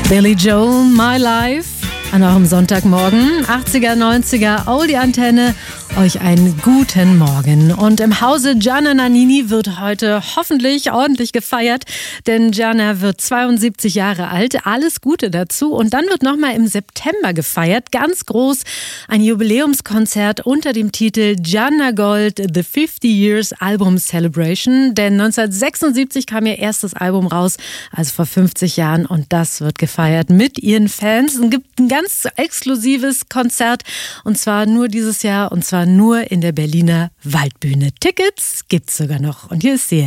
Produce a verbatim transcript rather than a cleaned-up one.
Billy Joel, My Life. An eurem Sonntagmorgen, achtziger, neunziger, Oldie-Antenne, euch einen guten Morgen. Und im Hause Gianna Nannini wird heute hoffentlich ordentlich gefeiert, denn Gianna wird zweiundsiebzig Jahre alt. Alles Gute dazu. Und dann wird nochmal im September gefeiert, ganz groß, ein Jubiläumskonzert unter dem Titel Gianna Gold, The fifty Years Album Celebration. Denn neunzehnhundertsechsundsiebzig kam ihr erstes Album raus, also vor fünfzig Jahren. Und das wird gefeiert mit ihren Fans. Es gibt ein ganz exklusives Konzert und zwar nur dieses Jahr und zwar nur in der Berliner Waldbühne. Tickets gibt's sogar noch und hier ist sie.